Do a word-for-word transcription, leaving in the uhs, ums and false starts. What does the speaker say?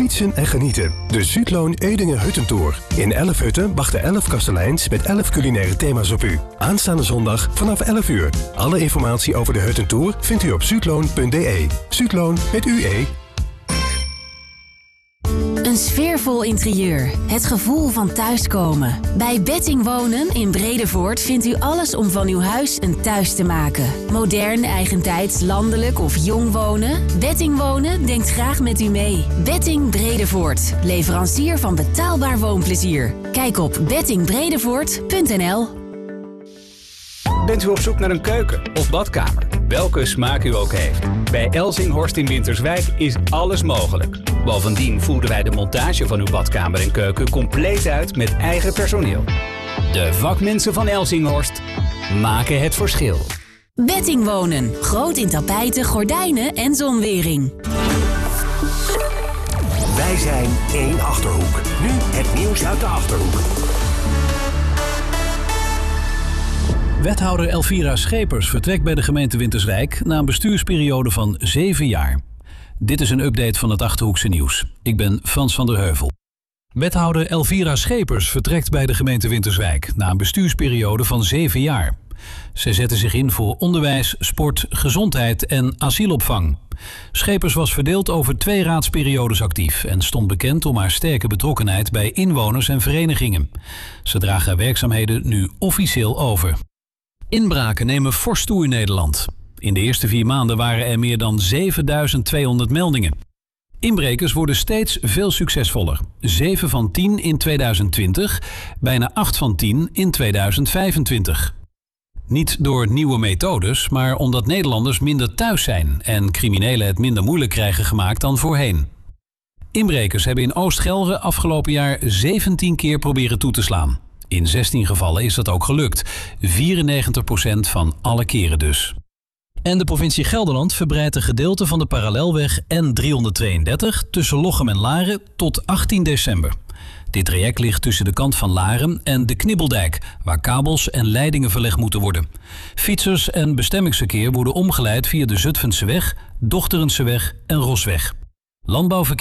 fietsen en genieten. De Zuidloon Edingen Huttentour. In elf hutten wachten elf kasteleins met elf culinaire thema's op u. Aanstaande zondag vanaf elf uur. Alle informatie over de Huttentour vindt u op zuidloon punt d e. Zuidloon met U E. Een sfeervol interieur. Het gevoel van thuiskomen. Bij Betting Wonen in Bredevoort vindt u alles om van uw huis een thuis te maken. Modern, eigentijds, landelijk of jong wonen? Betting Wonen denkt graag met u mee. Betting Bredevoort. Leverancier van betaalbaar woonplezier. Kijk op betting bredevoort punt n l. Bent u op zoek naar een keuken of badkamer? Welke smaak u ook heeft. Bij Elzinghorst in Winterswijk is alles mogelijk. Bovendien voeren wij de montage van uw badkamer en keuken compleet uit met eigen personeel. De vakmensen van Elzinghorst maken het verschil. Betting Wonen. Groot in tapijten, gordijnen en zonwering. Wij zijn één Achterhoek. Nu het nieuws uit de Achterhoek. Wethouder Elvira Schepers vertrekt bij de gemeente Winterswijk na een bestuursperiode van zeven jaar. Dit is een update van het Achterhoekse nieuws. Ik ben Frans van der Heuvel. Wethouder Elvira Schepers vertrekt bij de gemeente Winterswijk na een bestuursperiode van zeven jaar. Zij zette zich in voor onderwijs, sport, gezondheid en asielopvang. Schepers was verdeeld over twee raadsperiodes actief en stond bekend om haar sterke betrokkenheid bij inwoners en verenigingen. Ze draagt haar werkzaamheden nu officieel over. Inbraken nemen fors toe in Nederland. In de eerste vier maanden waren er meer dan zevenduizend tweehonderd meldingen. Inbrekers worden steeds veel succesvoller. zeven van tien in tweeduizend twintig, bijna acht van tien in tweeduizend vijfentwintig. Niet door nieuwe methodes, maar omdat Nederlanders minder thuis zijn en criminelen het minder moeilijk krijgen gemaakt dan voorheen. Inbrekers hebben in Oost-Gelre afgelopen jaar zeventien keer proberen toe te slaan. In zestien gevallen is dat ook gelukt. vierennegentig procent van alle keren dus. En de provincie Gelderland verbreidt een gedeelte van de parallelweg N driehonderdtweeëndertig tussen Lochem en Laren tot achttien december. Dit traject ligt tussen de kant van Laren en de Knibbeldijk, waar kabels en leidingen verlegd moeten worden. Fietsers en bestemmingsverkeer worden omgeleid via de Zutphenseweg, Dochterendseweg en Rosweg. Landbouwverkeer